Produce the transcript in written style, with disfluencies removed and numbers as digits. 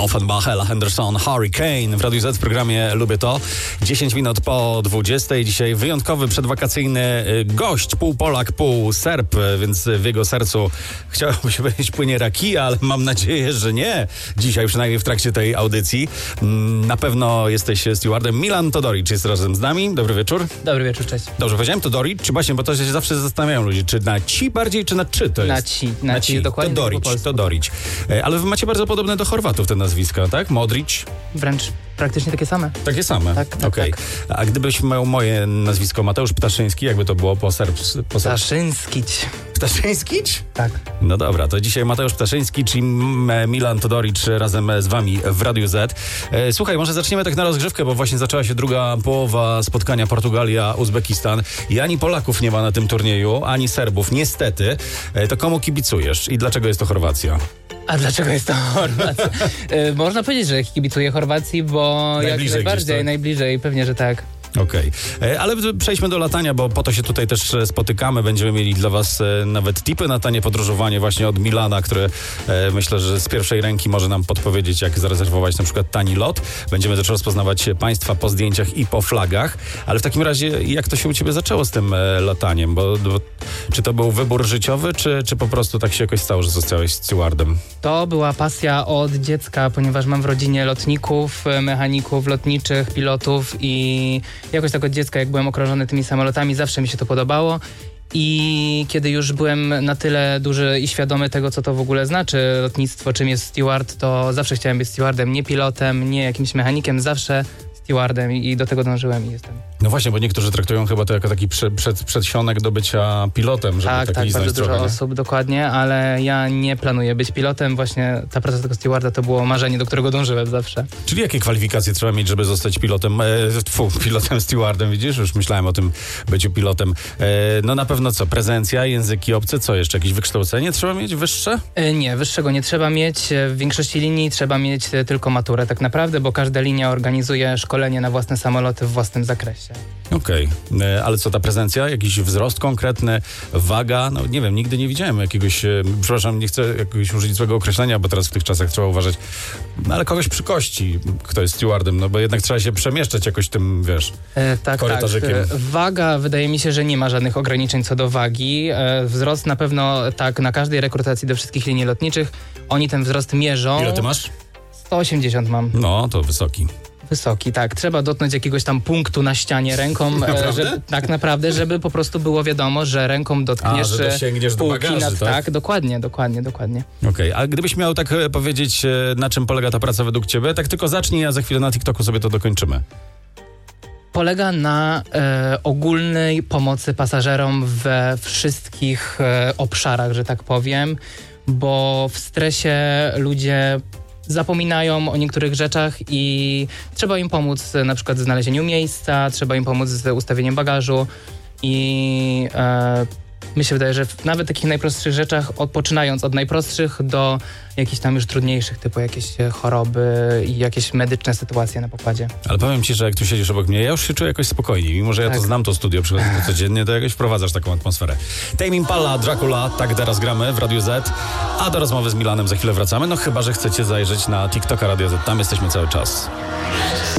Offenbach, Ella Henderson, Hurricane w Radiu Z w programie Lubię To. 10 minut po 20. Dzisiaj wyjątkowy przedwakacyjny gość, pół Polak, pół Serb, więc w jego sercu chciałoby się powiedzieć płynie rakija, ale mam nadzieję, że nie. Dzisiaj przynajmniej w trakcie tej audycji. Na pewno jesteś stewardem. Milan Todoric jest razem z nami. Dobry wieczór. Dobry wieczór, cześć. Dobrze powiedziałem? Todoric czy właśnie, bo to się zawsze zastanawiają ludzie, czy na ci bardziej, czy na czy to jest? Na ci, dokładnie. Todoric. Ale wy macie bardzo podobne do Chorwatów te nazwiska, tak? Modric? Wręcz praktycznie takie same. Takie same? Tak. Okej. A gdybyś miał moje nazwisko Mateusz Ptaszyński, jakby to było po serbsku? Ptaszyńskić. Ptaszyńskić? Tak. No dobra, to dzisiaj Mateusz Ptaszyński, czyli Milan Todoric razem z wami w Radiu Z. Słuchaj, może zaczniemy tak na rozgrzewkę, bo właśnie zaczęła się druga połowa spotkania Portugalia-Uzbekistan i ani Polaków nie ma na tym turnieju, ani Serbów, niestety. To komu kibicujesz i dlaczego jest to Chorwacja? A dlaczego jest to Chorwacja? Można powiedzieć, że kibicuję Chorwacji, bo jak najbardziej, tak? Najbliżej, pewnie, że tak. Okej. Ale przejdźmy do latania, bo po to się tutaj też spotykamy. Będziemy mieli dla was nawet tipy na tanie podróżowanie właśnie od Milana, które myślę, że z pierwszej ręki może nam podpowiedzieć, jak zarezerwować na przykład tani lot. Będziemy też rozpoznawać państwa po zdjęciach i po flagach. Ale w takim razie, jak to się u ciebie zaczęło z tym lataniem? Bo czy to był wybór życiowy, czy po prostu tak się jakoś stało, że zostałeś stewardem? To była pasja od dziecka, ponieważ mam w rodzinie lotników, mechaników lotniczych, pilotów i jakoś tak od dziecka, jak byłem okrążony tymi samolotami, zawsze mi się to podobało. I kiedy już byłem na tyle duży i świadomy tego, co to w ogóle znaczy lotnictwo, czym jest steward, to zawsze chciałem być stewardem, nie pilotem, nie jakimś mechanikiem, zawsze stewardem i do tego dążyłem i jestem. No właśnie, bo niektórzy traktują chyba to jako taki przedsionek do bycia pilotem, żeby tak, liznąć bardzo trochę, dużo nie? osób, dokładnie, ale ja nie planuję być pilotem. Właśnie ta praca tego stewarda to było marzenie, do którego dążyłem zawsze. Czyli jakie kwalifikacje trzeba mieć, żeby zostać pilotem? Pilotem, stewardem, widzisz? Już myślałem o tym byciu pilotem. No na pewno co? Prezencja, języki obce, co jeszcze? Jakieś wykształcenie trzeba mieć wyższe? Nie, wyższego nie trzeba mieć. W większości linii trzeba mieć tylko maturę tak naprawdę, bo każda linia organizuje szkolenie na własne samoloty w własnym zakresie. Okej. Ale co ta prezencja? Jakiś wzrost konkretny? Waga? No nie wiem, nigdy nie widziałem jakiegoś, przepraszam, nie chcę jakiegoś użyć złego określenia, bo teraz w tych czasach trzeba uważać, no ale kogoś przy kości, kto jest stewardem, no bo jednak trzeba się przemieszczać jakoś tym, wiesz, korytarzykiem. Waga, wydaje mi się, że nie ma żadnych ograniczeń co do wagi. Wzrost na pewno tak, na każdej rekrutacji do wszystkich linii lotniczych oni ten wzrost mierzą. Ile ty masz? 180 mam. No, to wysoki. Wysoki, tak. Trzeba dotknąć jakiegoś tam punktu na ścianie ręką. Tak naprawdę, żeby po prostu było wiadomo, że ręką dotkniesz że sięgniesz do bagaży, tak? Dokładnie. Okej, a gdybyś miał tak powiedzieć, na czym polega ta praca według ciebie, tak tylko zacznij, a za chwilę na TikToku sobie to dokończymy. Polega na ogólnej pomocy pasażerom we wszystkich obszarach, że tak powiem, bo w stresie ludzie zapominają o niektórych rzeczach i trzeba im pomóc na przykład w znalezieniu miejsca, trzeba im pomóc z ustawieniem bagażu i mi się wydaje, że w nawet takich najprostszych rzeczach, poczynając od najprostszych do jakichś tam już trudniejszych, typu jakieś choroby i jakieś medyczne sytuacje na pokładzie. Ale powiem ci, że jak tu siedzisz obok mnie, ja już się czuję jakoś spokojniej. Mimo, że ja to znam to studio, przychodzę tu codziennie, to jakoś wprowadzasz taką atmosferę. Tame Impala, Dracula, tak teraz gramy w Radiu Z, a do rozmowy z Milanem za chwilę wracamy, no chyba, że chcecie zajrzeć na TikToka Radia Z, tam jesteśmy cały czas.